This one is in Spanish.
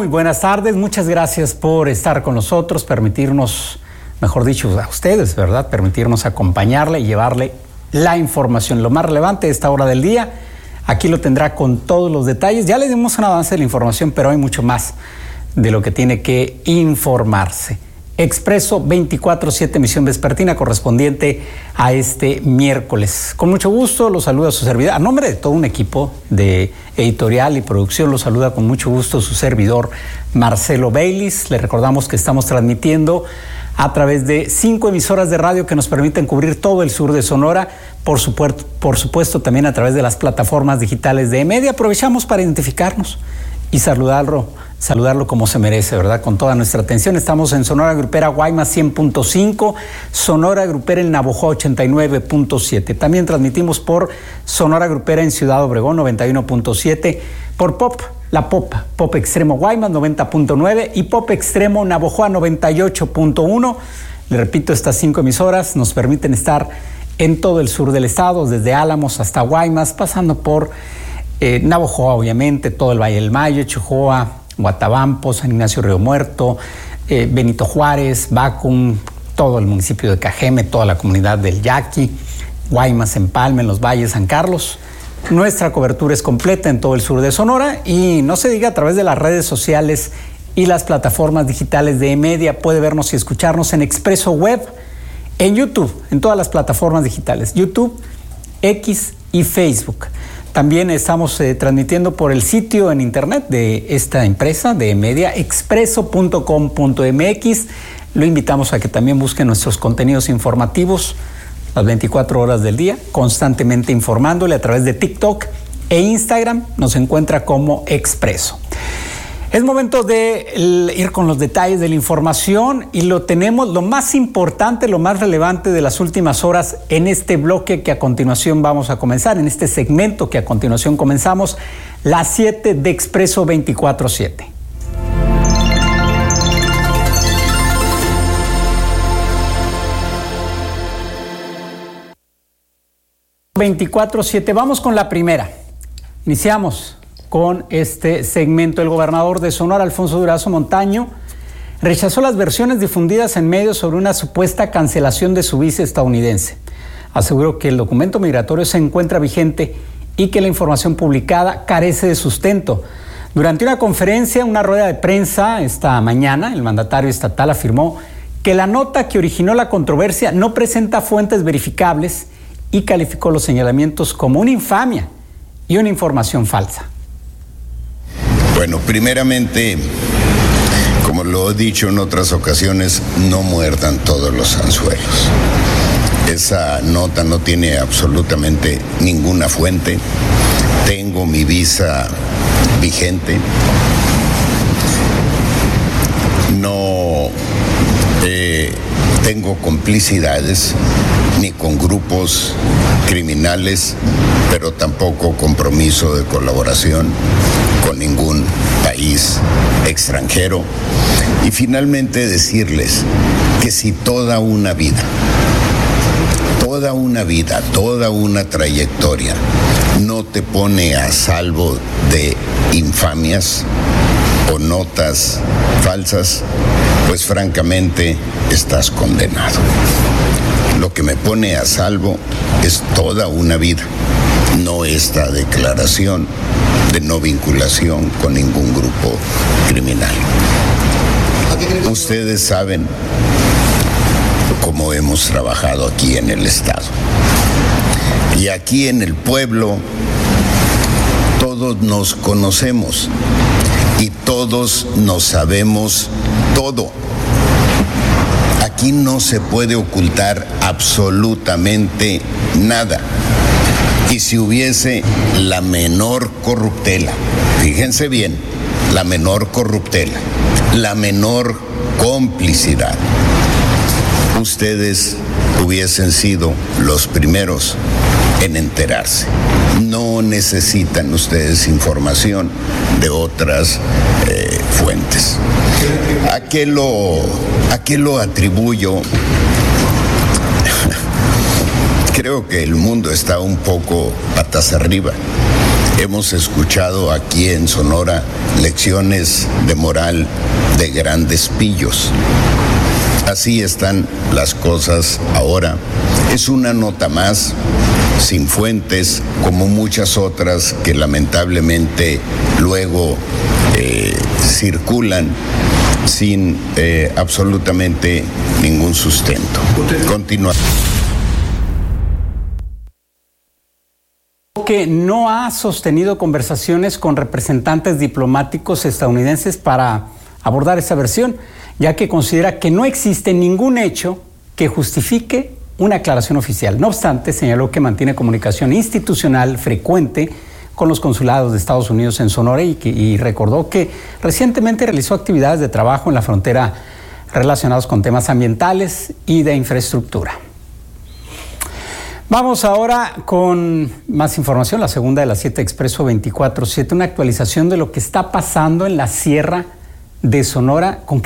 Muy buenas tardes, muchas gracias por estar con nosotros, permitirnos, mejor dicho, a ustedes, ¿verdad? Permitirnos acompañarle y llevarle la información, lo más relevante de esta hora del día. Aquí lo tendrá con todos los detalles. Ya le dimos un avance de la información, pero hay mucho más de lo que tiene que informarse. Expreso 24/7, emisión vespertina correspondiente a este miércoles. Con mucho gusto lo saluda su servidor. A nombre de todo un equipo de editorial y producción, lo saluda con mucho gusto su servidor Marcelo Baylis. Le recordamos que estamos transmitiendo a través de 5 emisoras de radio que nos permiten cubrir todo el sur de Sonora. Por supuesto, también a través de las plataformas digitales de E-Media. Aprovechamos para identificarnos y saludarlo como se merece, ¿verdad? Con toda nuestra atención. Estamos en Sonora Grupera Guaymas 100.5, Sonora Grupera en Navojoa 89.7. También transmitimos por Sonora Grupera en Ciudad Obregón 91.7, por Pop Extremo Guaymas 90.9 y Pop Extremo Navojoa 98.1. Le repito, estas 5 emisoras nos permiten estar en todo el sur del estado, desde Álamos hasta Guaymas, pasando por Navojoa, obviamente, todo el Valle del Mayo, Chojoa, Guatabampo, San Ignacio Río Muerto, Benito Juárez, Bacum, todo el municipio de Cajeme, toda la comunidad del Yaqui, Guaymas, Empalme, en los Valles, San Carlos. Nuestra cobertura es completa en todo el sur de Sonora y no se diga, a través de las redes sociales y las plataformas digitales de E-Media. Puede vernos y escucharnos en Expreso Web, en YouTube, en todas las plataformas digitales, YouTube, X y Facebook. También estamos transmitiendo por el sitio en internet de esta empresa de E-Media, expreso.com.mx. Lo invitamos a que también busquen nuestros contenidos informativos las 24 horas del día, constantemente informándole a través de TikTok e Instagram. Nos encuentra como Expreso. Es momento de ir con los detalles de la información y lo tenemos, lo más importante, lo más relevante de las últimas horas en este bloque que a continuación vamos a comenzar, en este segmento que a continuación comenzamos, las 7 de Expreso 24/7. Vamos con la primera. Iniciamos con este segmento. El gobernador de Sonora, Alfonso Durazo Montaño, rechazó las versiones difundidas en medios sobre una supuesta cancelación de su visa estadounidense. Aseguró que el documento migratorio se encuentra vigente y que la información publicada carece de sustento. Durante una conferencia, una rueda de prensa esta mañana, el mandatario estatal afirmó que la nota que originó la controversia no presenta fuentes verificables y calificó los señalamientos como una infamia y una información falsa. Bueno, primeramente, como lo he dicho en otras ocasiones, no muerdan todos los anzuelos. Esa nota no tiene absolutamente ninguna fuente. Tengo mi visa vigente. No tengo complicidades ni con grupos criminales, pero tampoco compromiso de colaboración con ningún país extranjero. Y finalmente decirles que si toda una vida, toda una trayectoria no te pone a salvo de infamias o notas falsas, pues francamente estás condenado. Lo que me pone a salvo es toda una vida, no esta declaración de no vinculación con ningún grupo criminal. Ustedes saben cómo hemos trabajado aquí en el Estado. Y aquí en el pueblo todos nos conocemos y todos nos sabemos todo. Aquí no se puede ocultar absolutamente nada. Y si hubiese la menor corruptela, fíjense bien, la menor corruptela, la menor complicidad, ustedes hubiesen sido los primeros en enterarse. No necesitan ustedes información de otras fuentes. ¿A qué lo atribuyo? Creo que el mundo está un poco patas arriba. Hemos escuchado aquí en Sonora lecciones de moral de grandes pillos. Así están las cosas ahora. Es una nota más, sin fuentes, como muchas otras que lamentablemente luego circulan sin absolutamente ningún sustento. Continúa. Que no ha sostenido conversaciones con representantes diplomáticos estadounidenses para abordar esa versión, ya que considera que no existe ningún hecho que justifique una aclaración oficial. No obstante, señaló que mantiene comunicación institucional frecuente con los consulados de Estados Unidos en Sonora y recordó que recientemente realizó actividades de trabajo en la frontera relacionados con temas ambientales y de infraestructura. Vamos ahora con más información, la segunda de las 7 Expreso 24/7, una actualización de lo que está pasando en la Sierra de Sonora.